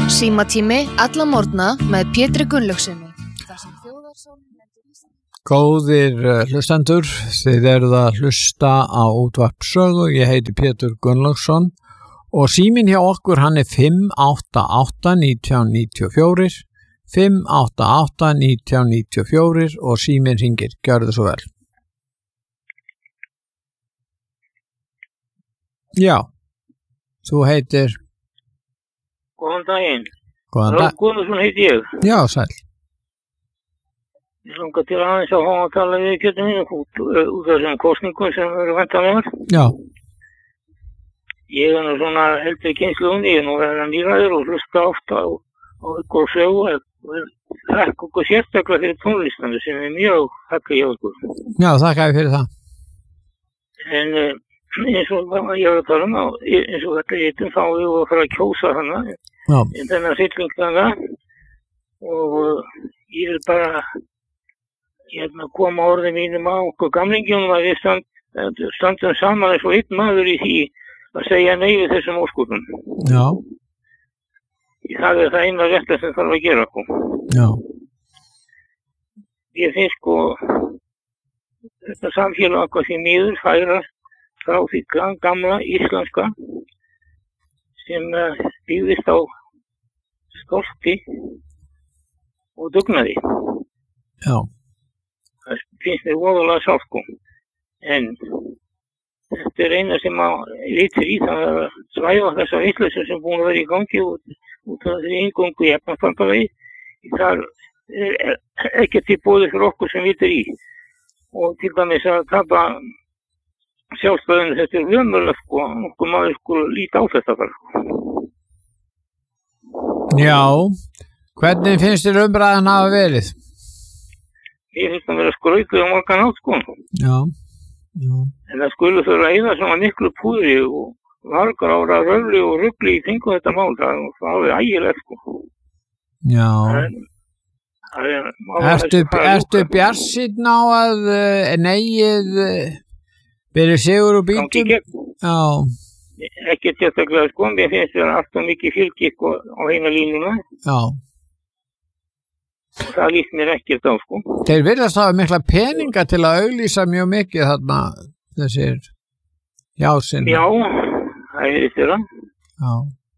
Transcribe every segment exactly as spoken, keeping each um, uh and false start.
Símatími alla morgna með Pétri Gunnlaugssyni. Góðir hlustendur, þið eruð að hlusta á útvarp Sögu. Ég heiti Pétur Gunnlaugsson og síminn hjá okkur hann er fimm átta átta nítján níutíu og fjögur, fimm átta átta nítján níutíu og fjögur og síminn hringir. Gjörðu svo vel. Já, þú heitir... Góðan daginn. Góðan dag. Guðmundsson heiti ég. Já, sæl. Ég langar til aðeins að fá að tala við Pétur mínu út úr þessum kosningum sem eru væntanlegar. Já. Ég er nú svona eldri kynslóðin, ég er nú verið nýræður og hlusta ofta á, á ykkur Sögu og þakka okkur sérstaklega fyrir tónlistandi sem er mjög þakka hjá ykkur. Já, þakka ég fyrir það. En eins og ég var að tala um, eins og þetta heitum, þá við að fara að kjósa hana, þennan fylling þarna og ég vil bara hérna koma orðið mínum á okkur gamlingjum að við stand, standum saman eins og einn maður í því að segja nei við þessum óskupum. Já. Það er það eina rétta sem þarf að gera okkur. Já. Ég finnst sko þetta samfélag okkar því miður færast frá því gamla íslenska sem byggðist á stolti og dugnaði. Já. Það finnst mér voðalega sárt sko. En þetta er eina sem að vitur í það að svæfa þessa vitleysu sem búin að vera í gangi út, út af þessi inngöngu í efnaðsbandalagi. Það er ekki til boði fyrir okkur sem vitur í. Og til dæmis að tapa sjálfstæðinu, þetta er ömurlegt sko, okkur maður sko líta á þetta bara. Já, hvernig finnst þér umræðan hafa verið? Ég finnst að vera skrautlega um orkan átt sko. Já, já. En það skulle þurfa að eyða svona miklu púðri og margar ára röfli og rugli í kringum þetta mál, það er ægilegt sko. Já. En, það er, ertu ertu bjartsýnn á að uh, neyið uh, byrja sigur og bítum? Já. Ekki sérstaklega sko, mér finnst það allt og mikið fylgi sko á eina línuna. Já. Það líst mér ekkert á sko. Þeir virðast hafa mikla peninga til að auglýsa mjög mikið þarna þessir jásinn. Já, það er þetta. Já.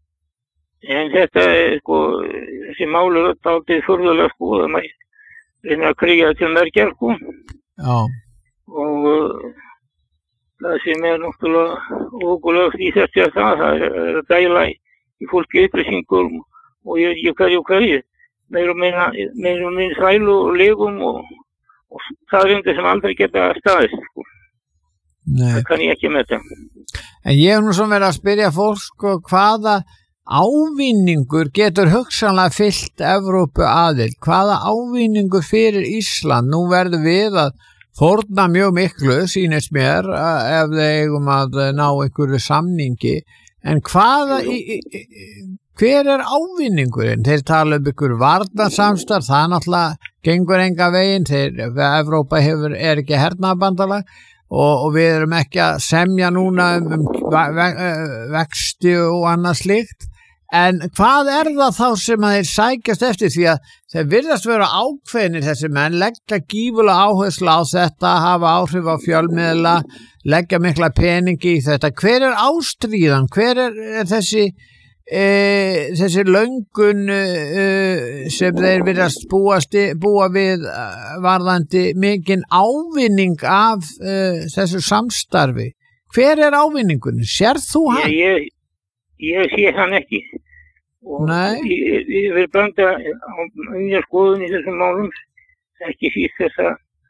En þetta er sko, þessi mál er alltaf furðulega sko, það maður reyna að kriga til merkjar sko. Já. Og uh, það sem er náttúrulega ógulegt í þessi að það, það er að dæla í fólki upplýsingum og ég veit ekki hverju og hverju. Meir og minna, meir og minna þrælu og legum og, og það er undir sem aldrei geta staðist sko. Nei. Það kann ég ekki með þetta. En ég hef nú svona verið að spyrja fólk sko, hvaða ávinningur getur hugsanlega fyllt Evrópu aðild? Hvaða ávinningur fyrir Ísland? Nú verður við að fórna mjög miklu, sýnist mér, ef þeir eigum að ná einhverju samningi. En hvaða, í, í, hver er ávinningurinn? Þeir tala um ykkur varnarsamstarf, það náttúrulega gengur enga veginn, þeir, Evrópa hefur, er ekki hernaðarbandalag og, og við erum ekki að semja núna um, um ve, ve, vexti og annað slíkt. En hvað er það þá sem að þeir sækjast eftir, því að þeir virðast vera ákveðnir þessi menn, leggja gífulega áherslu á þetta, hafa áhrif á fjölmiðla, leggja mikla peningi í þetta. Hver er ástríðan? Hver er, er þessi, e, þessi löngun e, sem þeir virðast búa, búa við varðandi mikinn ávinning af e, þessu samstarfi? Hver er ávinningun? Sérð þú hann? Ég, ég, ég sé hann ekki. Og ég, ég vil benda á mjög skoðun í þessum málum, ekki síst þessa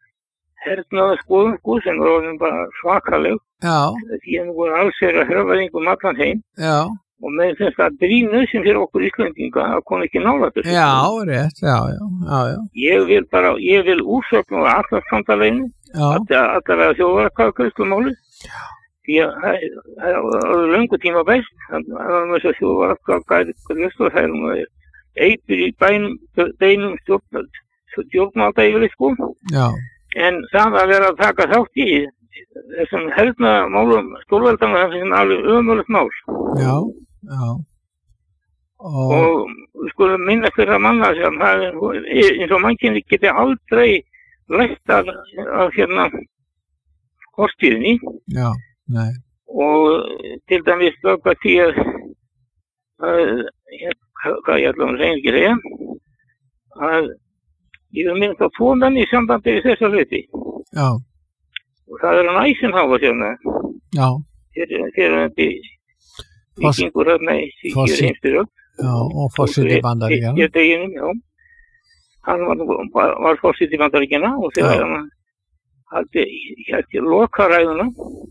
hernaða skoðun sko, sem er orðin bara svakaleg. Já. Því að nú voru alls er að hröfaðingum allan heim. Já. Og með þess að drínu sem fyrir okkur Íslendinga að koma ekki nála þessu. Já, rétt, já, já, já, já. Ég vil bara, ég vil úrsögn á allarskandaleginu, að það er þjóðaratkvæðagreiðslumáli. Já. Því að það er löngu tíma best, það var með þess að þjóðaratkvæðagreiðslu, það er um að eitur í bænum, beinum stjórnvalda yfirleitt sko. Já. En það að vera að taka þátt í þessum hernaðarmálum stórveldana, það er alveg ömurlegt mál. Já, já. Og, og við skulum minnast þeirra manna sem það er eins og mannkynni geti aldrei lært að, að hérna fortíðinni. Já, nei. Og til dæmis lögpa því að, að hvað ég ætla að segja ekki segja, að ég vil minnast á tvo menn í sambandi við þessa hluti. Já. Og það er hann Eisenhower hérna. Já. Þeir eru þetta vikingur hérna í síður heimstyrjöld. Já, og forseti Bandaríkjanna. Í deginum, já. Hann var, var, var forseti Bandaríkjanna og þegar já. Hann haldi hérna lokaræðuna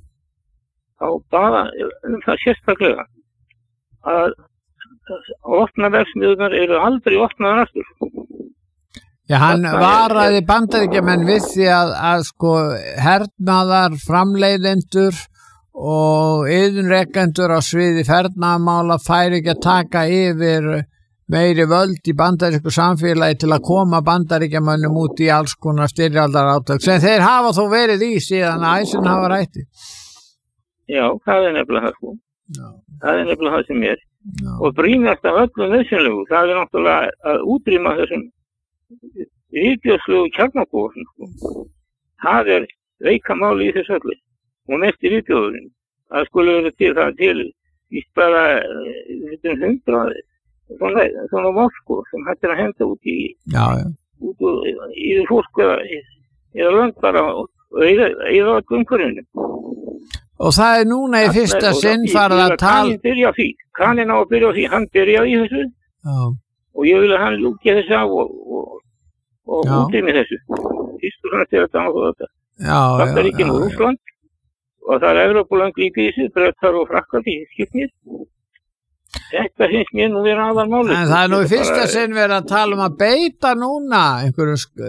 þá baða um það sérstaklega að vopnaverksmiðjurnar eru aldrei opnaðar aftur. Já, hann varaði Bandaríkjamenn við því að, að sko hernaðar framleiðendur og iðnrekendur á sviði fernaðarmála færi ekki að taka yfir meiri völd í bandarísku samfélagi til að koma Bandaríkjamönnum út í alls konar styrjaldarátök sem þeir hafa þó verið í síðan að Eisenhower hætti. Já, það er nefnilega það sko. Já. Það er nefnilega það sem er. Já. Og brýnast af öllum nauðsynlegu, það er náttúrulega að útrýma þessum viðbjóðslegu kjarnakófum sko. Það er veika máli í þessu öllu. Og mest í viðbjóðurinn. Það skulle vera til það til víst bara hundrað svona, svona vopn sem hættir að henda út í já, já. út í fólk eða, eða lönd bara og eða öll umhverfinu. Og það er núna í fyrsta sinn farið að tala... Kaninn byrja á því, kaninn á að byrja á því, hann byrjaði í þessu já. Og ég vil að hann lúkja þessu á og, og, og útrými þessu. Fyrst og þannig til þetta á þetta. Bandaríkin og Rússland og það er Evrópulönd líka í þessu, Bretar og Frakkland í skipnir. Þetta finnst mér nú vera aðal máli. En það er nú í fyrsta sinn verið að tala um að beita núna einhverjum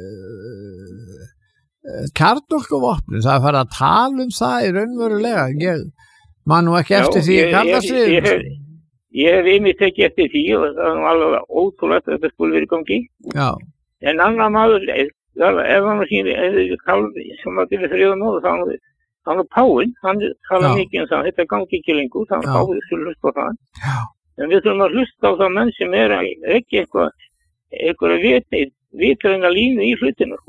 kjarnorkuvopnum, það er farið að tala um það í raunverulega. Ég man nú ekki eftir því í kalda stríðinu. Ég hef, ég hef einmitt ekki eftir því og það er nú alveg ótrúlegt að þetta skulle verið í gangi. Já. En annar maður, ef hann sín, sem var til þrjóða nóðu, þá hann er Páinn, hann tala mikið um það, þetta gangi ekki lengur, þá hann Páinn skulle hlusta á það. Já. En við þurfum að hlusta á það menn sem er ekki eitthvað, eitthvað viti, vitræna línu í hlutinu.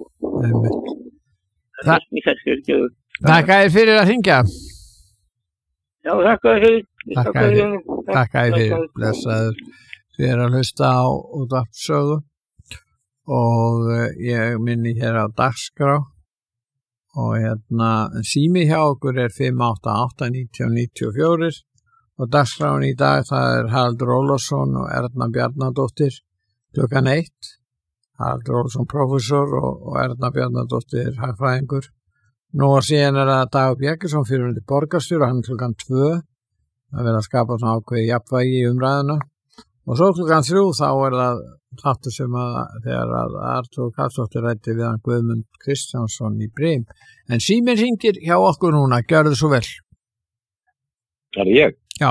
Þa, Þakka þér fyrir að hringja. Já, þakka þér fyrir. Þakka þér fyrir. Þakka þér fyrir. Blessaður fyrir að hlusta á útvarpssögu og ég minni hér á dagskrá og hérna sími hjá okkur er fimm átta átta níu níu fjögur og dagskráin í dag það er Haraldur Ólafsson og Erna Bjarnadóttir klukkan eitt. Haraldur Ólafsson prófessor og, og Erna Bjarnadóttir hagfræðingur. Nú og síðan er það Dagur Bjerkesson fyrrverandi borgarstjóri og hann klukkan tvö að vera að skapa svona ákveði jafnvægi í umræðuna og svo klukkan þrjú þá er það þáttur sem að þegar að Artur Karlsdóttir ræddi við hann Guðmund Kristjánsson í Brim. En síminn hringir hjá okkur núna, gjörðu svo vel. Er það ég? Já.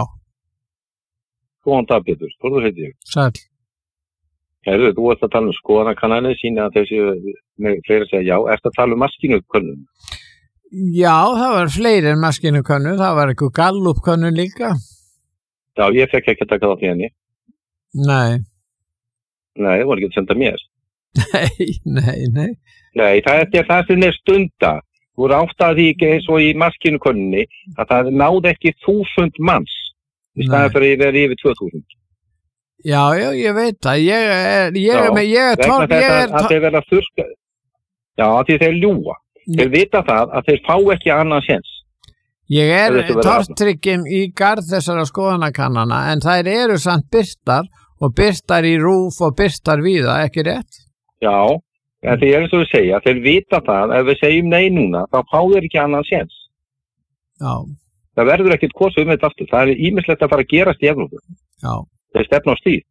Góðan dag, Pétur, Þórður heiti ég. Sæll. Heyrðu, þú ert að tala um skoðanakannanir, sína að þessi með fleiri að segja já. Ertu að tala um maskínukönnun? Já, það var fleiri en maskínukönnun, það var eitthvað Gallup-könnun líka. Já, ég fekk ekki að taka það fyrir henni. Nei. Nei, það var ekki að senda mér. Nei, nei, nei. Nei, það er það sem er stunda. Þú eru átt að því ekki eins og í maskínukönnunni að það náði ekki þúsund manns í staðan fyrir að vera yfir tvö þúsund. Já, já, ég veit það. Ég er, ég er með, ég er tók, ég er tók. Þeir verða þurrka. Já, því þeir ljúga. Þeir vita það að þeir fá ekki annan séns. Ég er tortrygginn í garð þessara skoðanakannana, en þær eru samt birtar og birtar í rúf og birtar víða, ekki rétt? Já, en þeir eru svo að segja, þeir vita það, ef við segjum nei núna, þá fá þeir ekki annan séns. Já. Það verður ekkit kosið um þetta aftur. Það er ýmislegt að fara að gerast í Evrópu. Já. Þeir stefna á stíð.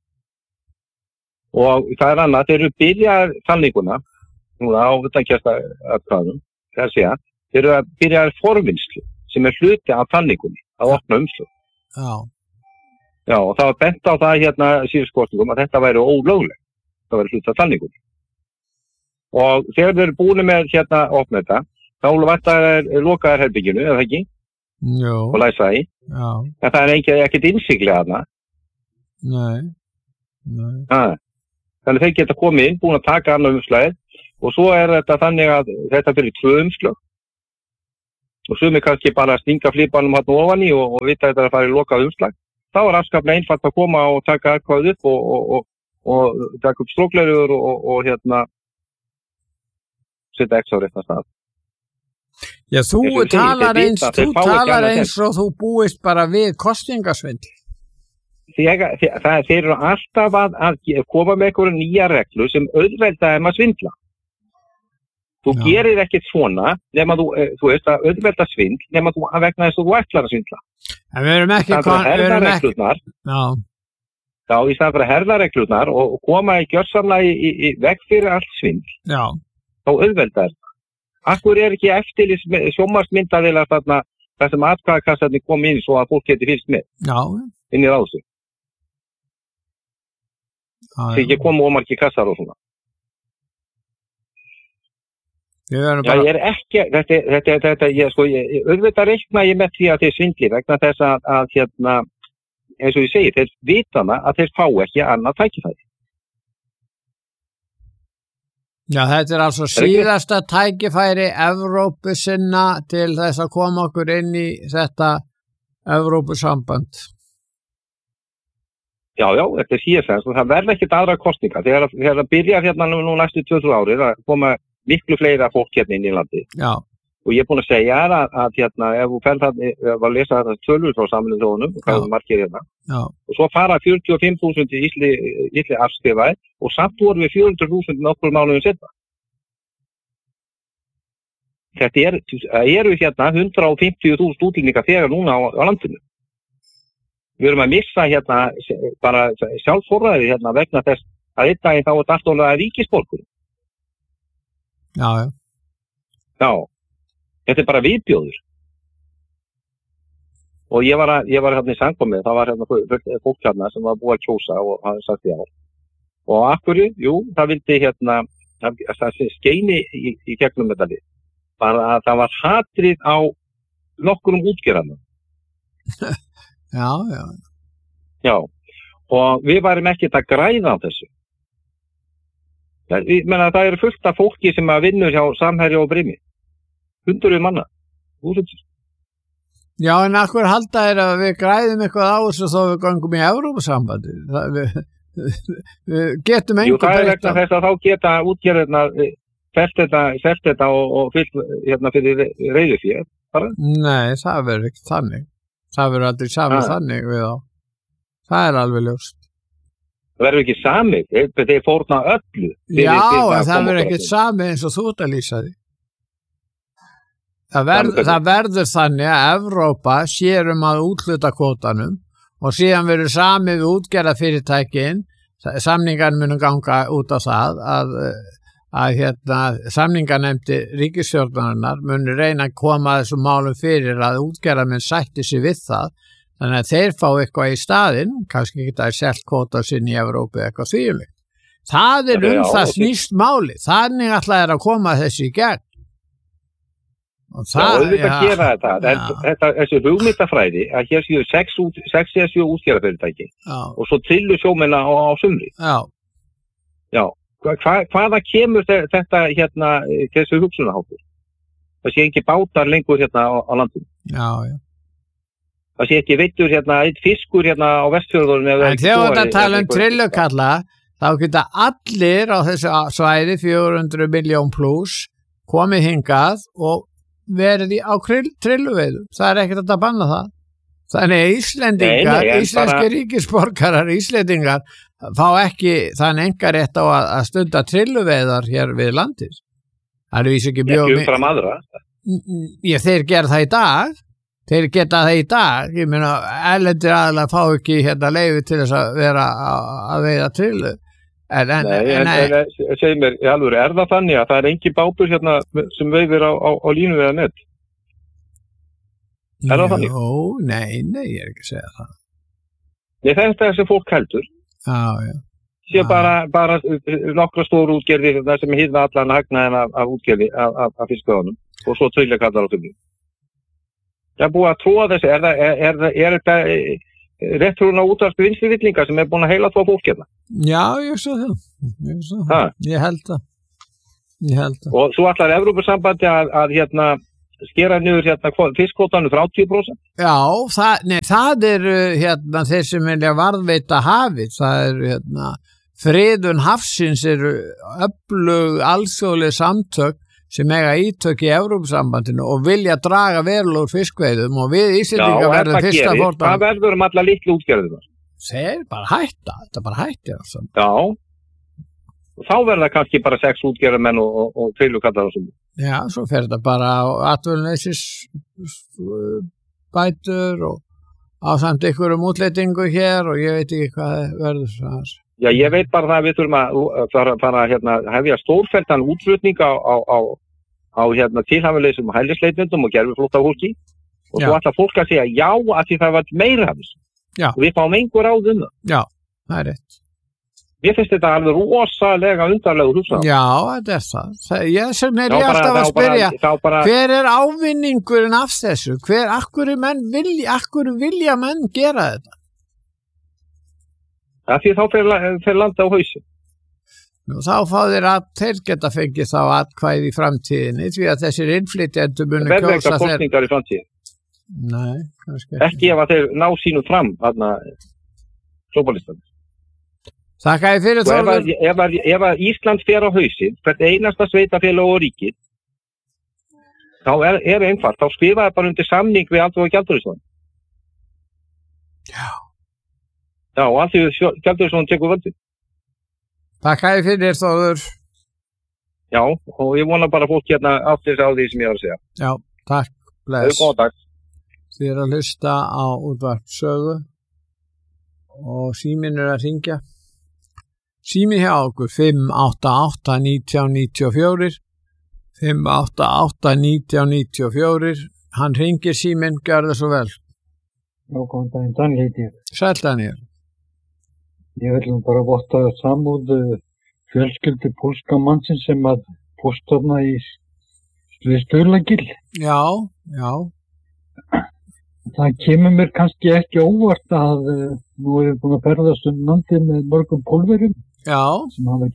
Og það er annað, þeir eru byrjar talninguna, núna á utankeista atkvæðum, það er að segja, þeir eru að byrja forvinnslu, sem er hluti af talningunni, að opna umslug. Já. Já, og það var bent á það hérna síðust kosningum að þetta væri ólöglegt, það væri hluti af talningunni. Og þegar þeir eru búin með hérna að opna þetta, þá vantar lokaðar herbygginu, eða ekki? Jú. Og læsa í. Já. En það er ekki, ekkert innsiglega þarna. Nei. Nei. Þannig þeir geta komið inn, búin að taka annað umslagið og svo er þetta þannig að þetta fyrir tvö umslag og sumir kannski bara stinga flipanum hann ofan í og, og vita að þetta er að fara í lokað umslag. Þá er afskaplega einfalt að koma og taka eitthvað upp og, og, og, og taka upp stróklegur og, og, og hérna setja X á réttan stað. Já, þú Þessu talar segir, eins, þeir þú fá ekki talar annað eins og þú búist bara við kostingasvindl. Þegar, þeir, þeir eru alltaf að, að koma með einhverja nýja reglu sem auðvelda þeim að svindla. Þú Já. gerir ekkert svona nema þú, þú veist að auðvelda svindl nema þú að vegna þess að þú ætlar að svindla. En við erum ekki... Það er að við herða erum ekki reglurnar, Já, þá í staðan fyrir að herða reglurnar og, og koma í gjörsamlega í, í, í veg fyrir allt svindl, já, þá auðvelda þetta. Akkur er ekki eftirlis sjónvarpsmyndavélar þarna þar sem atkvæðakassarnir kom inn svo að fólk geti fylgst með já, inn í ráðsum. já, Þeir ekki koma ómargi kassar og svona. við erum Já, bara... ég er ekki, þetta, þetta, þetta, ég, sko, ég, auðvitað reikna ég með því að þeir svindli vegna þess að, að, hérna, eins og ég segi, þeir vitana að þeir fá ekki annað tækifæri. Já, þetta er altså síðasta tækifæri Evrópu sinna til þess að koma okkur inn í þetta Evrópusamband. Já, já, þetta er síðast, það verður ekkert aðra kosninga. Þegar, þegar það byrjar hérna nú, nú næstu tvö til þrjú árið að koma miklu fleira fólk hérna inn í landi. Já, Og ég er búin að segja að, að hérna, ef þú fer það, ef að lesa þetta tölur frá Sameinuðu þjóðunum, hvað er margir hérna, já, og svo fara fjörutíu og fimm þúsund ísli, ísli afskrifaði og samt voru við fjögur hundruð þúsund nokkur mánuðum setna. Þetta er, eru hérna hundrað og fimmtíu þúsund útlendingar þegar núna á, á landinu. Við erum að missa hérna bara sjálfsforræði hérna vegna þess að einn daginn þá er þetta alltaf að ríkisborgur. já, já. Já, þetta er bara viðbjóður. Og ég var, að, ég var hérna í samkomið, það var hérna fólk hérna sem var búið að kjósa og hafði sagt já. Og af hverju? Jú, það vildi hérna, það, það skeini í, í gegnum þetta lið. Bara að það var hatrið á nokkurum útgerðarnum. Já, já. Já, og við varum ekkert að græða á þessu. Það, ég meina, það eru fullt af fólki sem að vinnur hjá Samherja og Brimi. Hundruð manna. Úsundis. Já, en akkur halda er að við græðum eitthvað á þessu þó við gangum í Evrópusambandi. Það, við, við getum Jú, engu það er breytt vegna á. þess að þá geta útgerðirnar selt þetta, selt þetta og, og fyllt hérna fyrir reiðuféð. Nei, það verður ekki þannig. Það verður aldrei saman Ah. þannig við á. Það er alveg ljóst. Það verður ekki samið, þeir, þeir fórna öllu. fyrir- Já, fyrir en að það koma verður okkur ekkert að því. sami eins og þú ert að lýsa því. Það, verð, Saman það verður þannig að Evrópa sér um að útluta kvótanum og síðan verður samið við útgerðarfyrirtækin, samningar munum ganga út á það að, að hérna, samningarnefndi ríkisstjórnarinnar munur reyna að koma þessum málum fyrir að útgerðarmenn sætti sig við það, þannig að þeir fá eitthvað í staðinn, kannski geta að selt kvóta sinn í Evrópu eitthvað þvíumlegt. Það er Já, um já, það ok. snýst máli, þannig alltaf er að koma þessi í gegn. Og Já, það, auðvitað já, gera þetta. En já, þetta, þessi hugmyndafræði að hér séu sex, út, sex eða sjö útgerðarfyrirtæki já, og svo trillu sjómenna á, á sumri. já, Já, hva, hva, hvaða kemur þe- þetta hérna, eh, þessu hugsunarháttur? Það sé ekki bátar lengur hérna á, á landinu. já, já. Það sé ekki veittur hérna, eitt fiskur hérna á Vestfjörðunum. ef það er En ekki þegar togari þetta tala um einhver- trillukalla, þá geta allir á þessu svæði fjögur hundruð miljón pluss komið hingað og verið í, á trilluveiðum. Það er ekkert að banna það. Þannig að Íslendingar, Nei, nei, en íslenski bara- ríkisborgarar, Íslendingar fá ekki þann engarétt á að, að stunda trilluveiðar hér við landið. Það er víst ekki mjög... Ekki umfram aðra. Ég, þeir gera það í dag. Þeir geta það í dag. Ég meina, erlendir aðalega fá ekki hérna leyfi til þess að vera að, að veiða trillu. En, en, Nei, en, en, en, en segir mér, í alvöru, er það þannig að það er engin bátur hérna sem veiðir á, á, á línu eða net? Er það þannig? Jó, nei, nei, ég er ekki að segja það. Nei, þetta er sem fólk heldur. Já, já. Sé Já. bara, bara nokkra stóru útgerði það sem hýrða allan hagnaðin af, af útgerði, af, af, af fiskvöðunum og svo trillja kallar á tunnum. Það er búið að tróða þessi, er, það, er, er, er þetta réttrúna útvarp vinstri villinga sem er búin að heila tvo fólk hérna. Já, ég svo það. Ég, svo það. ég held það. Ég held það. Og svo ætlar Evrópusambandi að, að hérna skera niður hérna fiskkvótanum þrjátíu prósent. Já, það, nei, það er hérna þeir sem vilja varðveita hafið. Það er hérna friðun hafsins eru öflug alþjóðleg samtök sem eiga ítök í Evrópusambandinu og vilja draga verulega úr fiskveiðum og við Íslendingar verðum fyrsta fórn. Það verður um alla litlu útgerðina. Þeir bara hætta, þetta bara hættir. Altså. Já, og þá verða kannski bara sex útgerðamenn og, og, og trillukallar og svona. Já, svo fer þetta bara á atvinnuleysis bætur og ásamt ykkur um útleitingu hér og ég veit ekki hvað verður það. Já, ég veit bara það að við þurfum að fara, fara hérna, hefja stórfelldan útflutning á, á, á, á hérna, tilhafileysum hælisleitendum og gerfiflótta fólki og svo ætla fólk að segja já að því það var meira af þessu. Já. Og við fáum einhver ráð um það. Já, það er rétt. Mér finnst þetta alveg rosalega undarlegur hugsun. Já, þetta er það. það ég sem er ég alltaf að spyrja, bara, bara, hver er ávinningurinn af þessu? Hver, akkur menn vilja, akkur vilja menn gera þetta? Það því þá fer, fer landa á hausin. Nú, þá fá þeir að þeir geta fengið þá atkvæði í framtíðinni því að þessir innflytjendur munu kjósa þeir. Verður eitthvað kosningar í framtíðin? Nei, kannski ekki. Ekki ef að þeir ná sínum fram, þarna, globalistan. Þakka ég fyrir Þórður. Ef, ef, ef, ef að Ísland fer á hausin, hvert einasta sveitafélag og ríkið, þá er, er einfalt, þá skrifaði bara undir samning við Alþjóða Gjaldeyrisjóðinn. Já. Já, og Alþjóða Gjaldeyrisjóðinn tekur völdin. Þakka ég fyrir Þórður. Já, og ég vona bara fólk hérna aftur á því sem ég var að segja. Já, takk. Bless. Góðan dag. Þið er að hlusta á útvarp Sögu og síminn er að hringja. Sími hjá okkur fimm átta átta nítján níutíu og fjögur fimm átta átta nítján níutíu og fjögur. Hann hringir síminn, gjör það svo vel. Já, góðan daginn, Daniel heiti ég. Sæll Daniel. Ég vil bara votta samúð fjölskyldu pólska mannsins sem að póstarna í Sturlagil. Já, já. Það kemur mér kannski ekki óvart að uh, nú erum við búin að ferðast um landið með mörgum pólverjum. Já. Sem hafa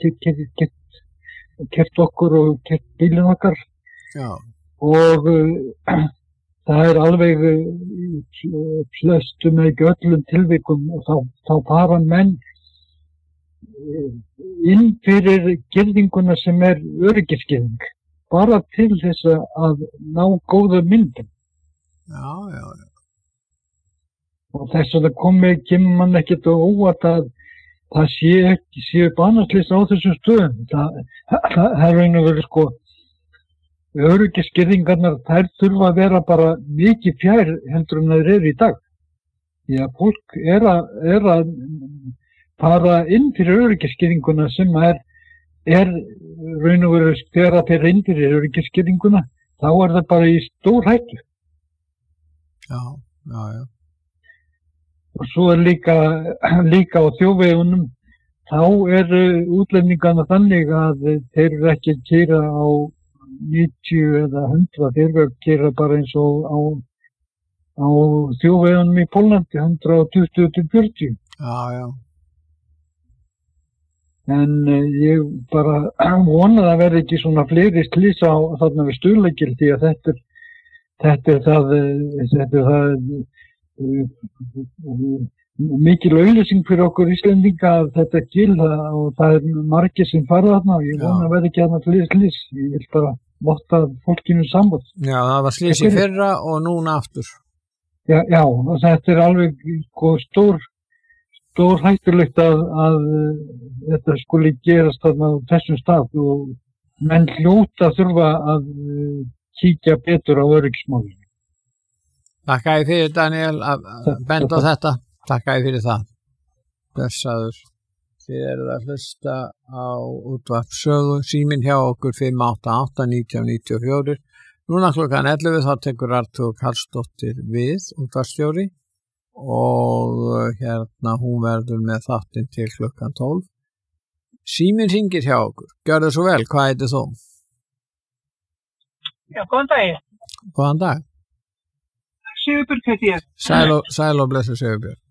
kert okkur og kert bílinn okkar. Já. Og uh, það er alveg uh, flestum eða ekki öllum tilvikum og þá, þá fara menn uh, inn fyrir girðinguna sem er öryggisgirðing. Bara til þess að ná góða myndum. Já, já, já. Og þess að það komi, kemur mann ekkert á óvart að það sé ekki, séu banaslýst á þessum stöðum. Það, það, það er einu verið sko, öryggisgirðingarnar, þær þurfa að vera bara mikið fjær heldur en þeir eru í dag. Því að fólk er að, er að fara inn fyrir öryggisgirðinguna sem er, er raun og verið þegar að þeir inn fyrir öryggisgirðinguna, þá er það bara í stór hættu. Já, já, já. Og svo er líka, líka á þjóðvegunum, þá eru útlendingarna þannig að þeir eru ekki að keyra á níutíu eða hundrað, þeir eru að keyra bara eins og á, á þjóðvegunum í Pólandi, hundrað tuttugu til fjörutíu. Já, já. En ég bara vona að það verði ekki svona fleiri slys á þarna við Sturlagil því að þetta er Þetta er það, þetta er það mikil auglýsing fyrir okkur Íslendinga að þetta gil og það er margir sem fara þarna og ég vona að verði ekki þarna fleiri slys. Ég vil bara votta fólkinu samband. Já, það var slys í fyrra og núna aftur. Já, já, og þetta er alveg sko, stór, stór hættulegt að, að þetta skuli gerast þarna á þessum stað og menn hljóta þurfa að kíkja betur á öryggismálinu. Þakka ég fyrir Daniel að benda á þetta. Þakka ég fyrir það. Blessaður. Þið eruð að hlusta á útvarp Sögu. Síminn hjá okkur fimm átta átta nítján níutíu og fjögur. Núna klukkan ellefu þá tekur Artur Karlsdóttir við útvarpsstjóri og hérna hún verður með þáttinn til klukkan tólf. Síminn hringir hjá okkur. Gjörðu svo vel. Hvað heitir þú? Já, góðan dag. Góðan dag. Sigurbjörg heiti ég. Sæl og, sæl og blessu Sigurbjörg.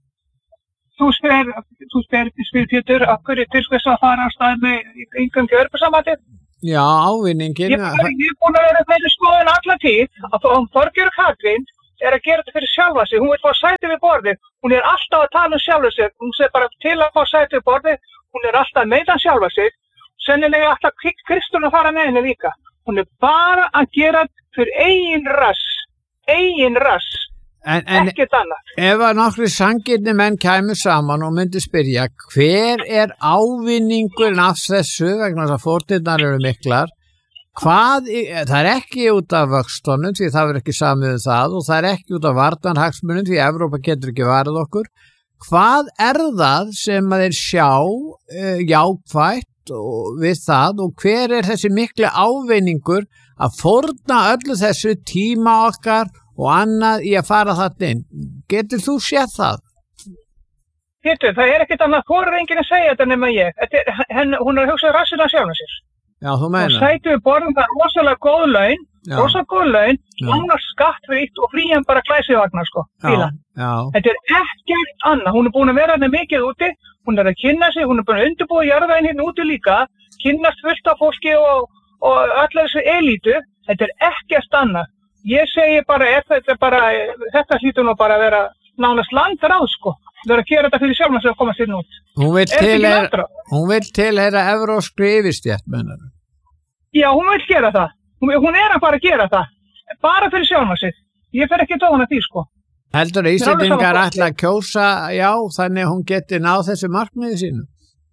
þú spyr, þú spyr, spyr Pétur, af hverju til þess að fara á stað með yngum Evrópusambandið? Já, ávinningin. Ég er búin að vera þeirri skoðun alla tíð að Þorgerður Katrín er að gera þetta fyrir sjálfa sig. Hún vil fá sæti við borðið. Hún er alltaf að tala um sjálfa sig. Hún segir bara til að fá sæti við borðið. Hún er alltaf að meita sjálfa sig. Sennilega alltaf Kristján að fara með henni líka. Hún er bara að gera fyrir eigin rass. Eigin rass. En, en ekkert annað. Ef að nokkri sanngirni menn kæmu saman og myndi spyrja hver er ávinningur af þessu vegna þess að fórnirnar eru miklar, hvað, það er ekki út af vöxtunum því það er ekki samið um það og það er ekki út af varnarhagsmunum því Evrópa getur ekki varið okkur. Hvað er það sem að þeir sjá uh, jákvætt og, við það og hver er þessi mikli ávinningur að fórna öllu þessu tíma okkar og annað í að fara þarna inn? Getur þú séð það? Pétur, það er ekkert annað, þú er enginn að segja þetta nema ég. Þetta er, henn, hún er að hugsa rassina sjálfna sér. Já, þú meina. Og sætu við borðum það rosalega góð laun, Já. rosalega góð laun, lánar skattfrítt og frían bara glæsivagnar sko, fílan. Já. Þetta er ekkert annað, hún er búin að vera hérna mikið úti, hún er að kynna sig, hún er búin að undirbúa jarðveginn hérna úti líka, kynnast fullt af fólki og, og allar þessu elítu, þetta er ekkert annað. Ég segi bara, er þetta bara, þetta hlýtur nú bara að vera nánast landráð sko. Það er að gera þetta fyrir sjálfna sem að komast hérna út. Hún vil tilheyra, hún vil tilheyra evrópskri yfirstétt, meinar þú? Já, hún vil gera það. Hún, hún er að fara að gera það. Bara fyrir sjálfna sig. Ég fer ekki tóna því sko. Heldur að Íslendingar ætla að kjósa já, þannig að hún geti náð þessu markmiði sínu?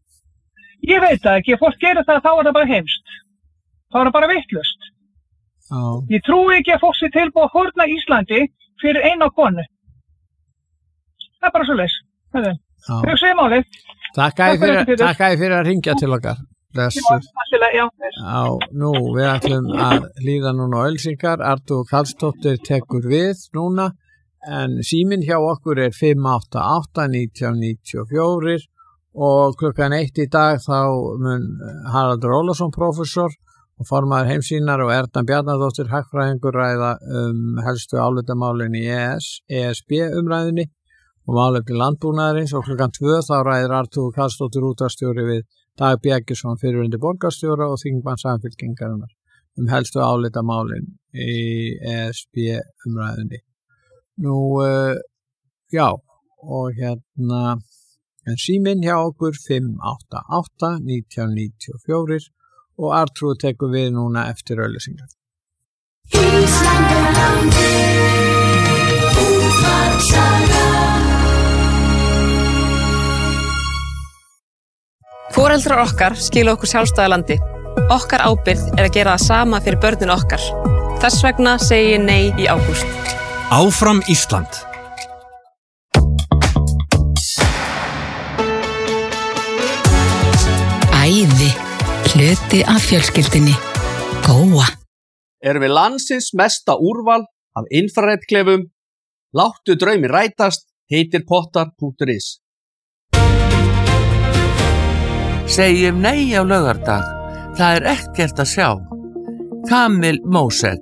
Ég veit það ekki. Ef fólk gerir það, þá er það bara heimst. Þá er það bara vitlaust. Já. Ég trúi ekki að fólk sé tilbúið að fórna Íslandi fyrir eina konu. Það er bara svo leys. Þau segir málið. Takk að ég fyrir að ringja til okkar. Blessuð. Já, Já, nú, við ætlum að líða núna á Ölsingar. Artúr Karlsdóttir tekur við núna, en síminn hjá okkur er fimm átta átta nítján níutíu og fjögur og klukkan eitt í dag þá mun Haraldur Ólafsson prófessor og formaður Heimssýnar og Erna Bjarnadóttir hagfræðingur ræða um helstu álitamálin í E S B umræðunni og málefni landbúnaðarins og klukkan tvö þá ræðir Artúr Karlsdóttir útvarpsstjóri við Dag Bjarnason fyrrverandi borgarstjóra og þingmann Samfylkingarinnar um helstu álitamálin í E S B umræðunni. Nú, uh, já, og hérna, en síminn hjá okkur fimm átta átta nítján níutíu og fjögur og Artrúð tekur við núna eftir auglýsingar. Foreldrar okkar skila okkur sjálfstæða Okkar ábyrgð er að gera það sama fyrir börnin okkar. Þess vegna segi ég nei í ágúst. Áfram Ísland. Æði, hluti af fjölskyldunni. Góa. Erum við landsins mesta úrval af infraredklefum. Láttu draumi rætast, heitir pottar punktur is. Segjum nei á laugardag. Það er ekkert að sjá. Kamil Mósek.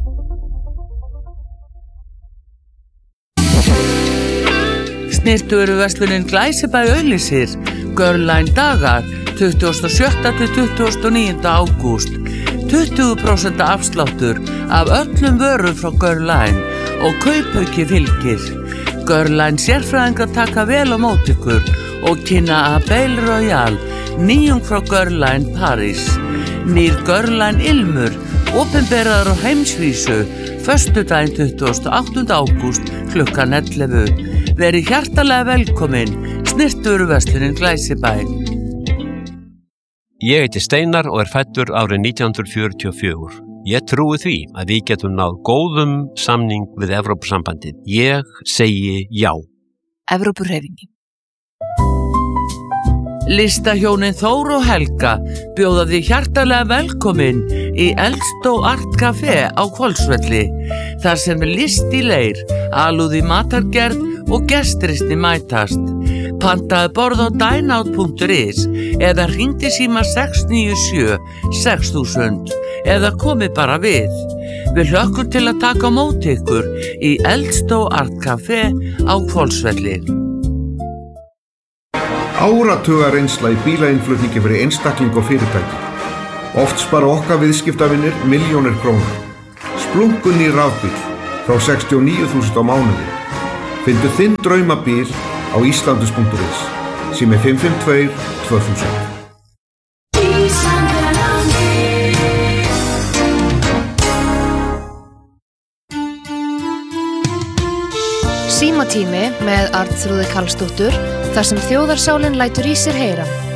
Snyrtuverslunin Glæsibæ auglýsir Girlline dagar tuttugasta og sjötta til tuttugasta og níunda ágúst. tuttugu prósent afsláttur af öllum vörum frá Girlline og kaupauki fylgir. Girlline sérfræðingar taka vel á móti ykkur og kynna Abel Royal, nýjung frá Girlline Paris. Nýr Girlline ilmur, opinberaður á heimsvísu, föstudaginn tuttugasta og áttunda ágúst klukkan ellefu. Verið hjartalega velkomin, snyrtuverslunin Glæsibæ. Ég heiti Steinar og er fæddur árið nítján hundruð fjörutíu og fjögur. Ég trúi því að við getum náð góðum samning við Evrópusambandið. Ég segi já. Evrópuhreyfingin. Listahjónin Þór og Helga bjóða því hjartalega velkomin í Eldstó Art Café á Hvolsvelli. Þar sem er list í leir, alúð í matargerð og gestristi mætast. Pantaðu borð á dineout punktur is eða hringdu í síma sex níu sjö sex þúsund eða komi bara við. Við hlökkum til að taka á móti ykkur í Eldstó Art Café á Hvolsvelli. Áratuga reynsla í bílainnflutningi fyrir einstakling og fyrirtæki. Oft spara okkar viðskiptavinir milljónir króna. Splungun í rafbíl frá sextíu og níu þúsund á mánuði. Fyndu þinn draumabíl á íslandus punktur is. Sími fimm fimm tvö tvö þúsund. Símatími með Arnþrúði Karlsdóttur þar sem þjóðarsálin lætur í sér heyra.